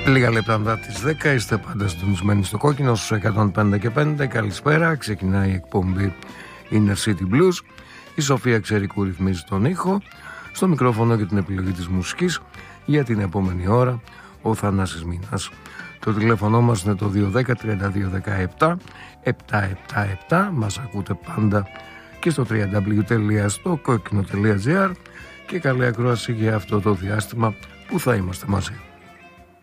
Λίγα λεπτά μετά τις 10 είστε πάντα συντονισμένοι στο κόκκινο στους 105 και 5. Καλησπέρα, ξεκινάει η εκπομπή Inner City Blues. Η Σοφία Ξερικού ρυθμίζει τον ήχο. Στο μικρόφωνο και την επιλογή της μουσικής για την επόμενη ώρα ο Θανάσης Μίνας. Το τηλέφωνο μας είναι το 210-3217-777. Μας ακούτε πάντα και στο www.stokokino.gr και καλή ακρόαση για αυτό το διάστημα που θα είμαστε μαζί.